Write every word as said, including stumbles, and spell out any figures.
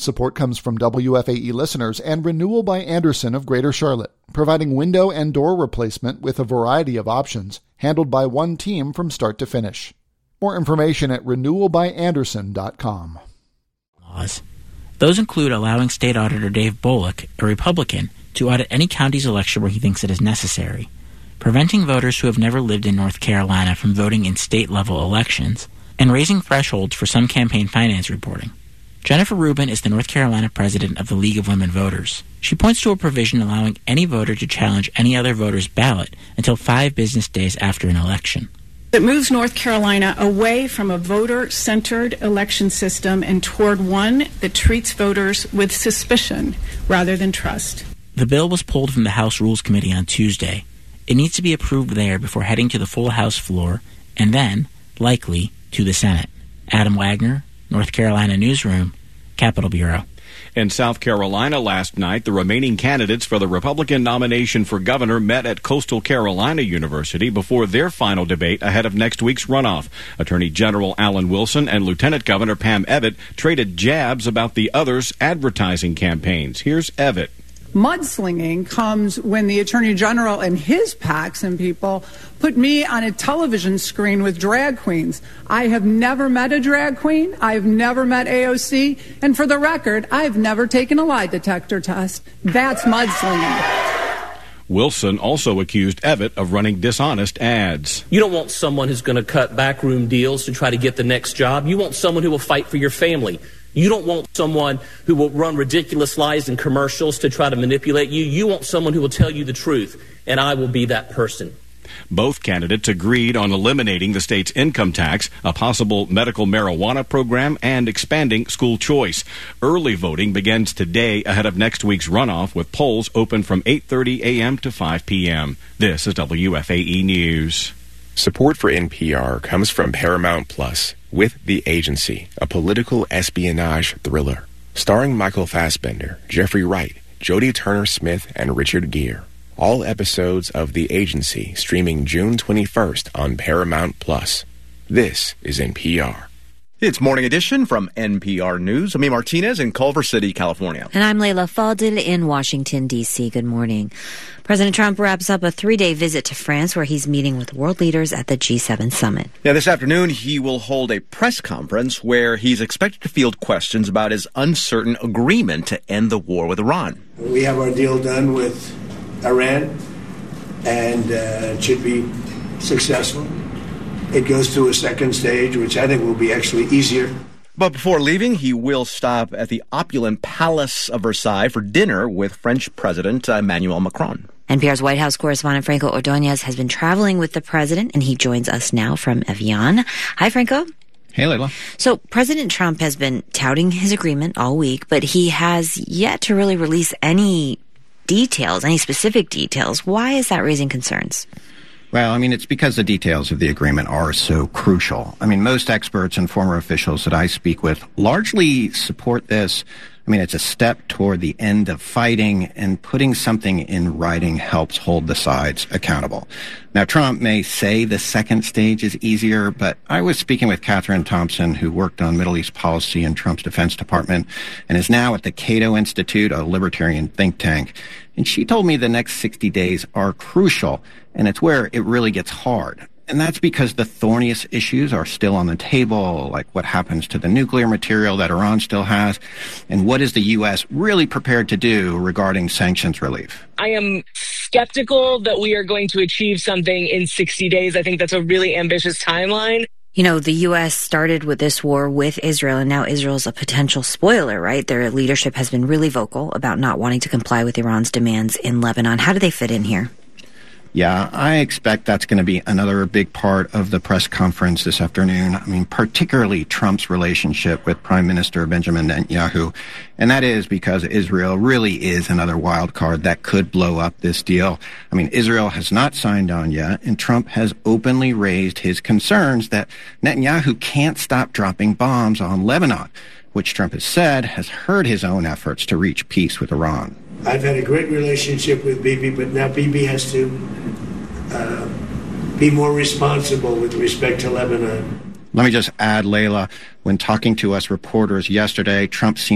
Support comes from W F A E listeners and Renewal by Andersen of Greater Charlotte, providing window and door replacement with a variety of options, handled by one team from start to finish. More information at renewal by andersen dot com. Laws. Those include allowing State Auditor Dave Bullock, a Republican, to audit any county's election where he thinks it is necessary, preventing voters who have never lived in North Carolina from voting in state-level elections, and raising thresholds for some campaign finance reporting. Jennifer Rubin is the North Carolina president of the League of Women Voters. She points to a provision allowing any voter to challenge any other voter's ballot until five business days after an election. It moves North Carolina away from a voter-centered election system and toward one that treats voters with suspicion rather than trust. The bill was pulled from the House Rules Committee on Tuesday. It needs to be approved there before heading to the full House floor and then, likely, to the Senate. Adam Wagner, North Carolina Newsroom, Capitol Bureau. In South Carolina last night, the remaining candidates for the Republican nomination for governor met at Coastal Carolina University before their final debate ahead of next week's runoff. Attorney General Alan Wilson and Lieutenant Governor Pam Evitt traded jabs about the others' advertising campaigns. Here's Evitt. Mudslinging comes when the Attorney General and his PACs and people put me on a television screen with drag queens. I have never met a drag queen. I've never met A O C. And for the record, I've never taken a lie detector test. That's mudslinging. Wilson also accused Evitt of running dishonest ads. You don't want someone who's going to cut backroom deals to try to get the next job. You want someone who will fight for your family. You don't want someone who will run ridiculous lies in commercials to try to manipulate you. You want someone who will tell you the truth, and I will be that person. Both candidates agreed on eliminating the state's income tax, a possible medical marijuana program, and expanding school choice. Early voting begins today ahead of next week's runoff, with polls open from eight thirty a.m. to five p.m. This is W F A E News. Support for N P R comes from Paramount Plus, with The Agency, a political espionage thriller, starring Michael Fassbender, Jeffrey Wright, Jodie Turner-Smith, and Richard Gere. All episodes of The Agency streaming June twenty-first on Paramount Plus. This is N P R. It's Morning Edition from N P R News. I'm E. Martinez in Culver City, California. And I'm Layla Fadil in Washington, D C. Good morning. President Trump wraps up a three-day visit to France where he's meeting with world leaders at the G seven summit. Yeah, this afternoon he will hold a press conference where he's expected to field questions about his uncertain agreement to end the war with Iran. We have our deal done with Iran, and uh, it should be successful. It goes to a second stage, which I think will be actually easier. But before leaving, he will stop at the opulent Palace of Versailles for dinner with French President Emmanuel Macron. N P R's White House correspondent Franco Ordonez has been traveling with the president, and he joins us now from Evian. Hi, Franco. Hey, Layla. So President Trump has been touting his agreement all week, but he has yet to really release any details, any specific details. Why is that raising concerns? Well, I mean, it's because the details of the agreement are so crucial. I mean, most experts and former officials that I speak with largely support this. I mean, it's a step toward the end of fighting, and putting something in writing helps hold the sides accountable. Now, Trump may say the second stage is easier, but I was speaking with Catherine Thompson, who worked on Middle East policy in Trump's Defense Department and is now at the Cato Institute, a libertarian think tank. And she told me the next sixty days are crucial, and it's where it really gets hard. And that's because the thorniest issues are still on the table, like what happens to the nuclear material that Iran still has, and what is the U S really prepared to do regarding sanctions relief. I am skeptical that we are going to achieve something in sixty days. I think that's a really ambitious timeline. You know, the U S started with this war with Israel, and now Israel's a potential spoiler, right? Their leadership has been really vocal about not wanting to comply with Iran's demands in Lebanon. How do they fit in here? Yeah, I expect that's going to be another big part of the press conference this afternoon. I mean, particularly Trump's relationship with Prime Minister Benjamin Netanyahu. And that is because Israel really is another wild card that could blow up this deal. I mean, Israel has not signed on yet, and Trump has openly raised his concerns that Netanyahu can't stop dropping bombs on Lebanon, which Trump has said has hurt his own efforts to reach peace with Iran. I've had a great relationship with Bibi, but now Bibi has to uh, be more responsible with respect to Lebanon. Let me just add, Layla, when talking to us reporters yesterday, Trump seemed